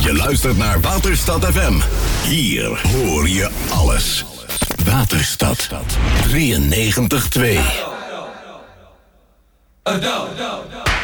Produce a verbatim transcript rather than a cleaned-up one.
Je luistert naar Waterstad F M. Hier hoor je alles. Waterstad drieënnegentig twee. Adult.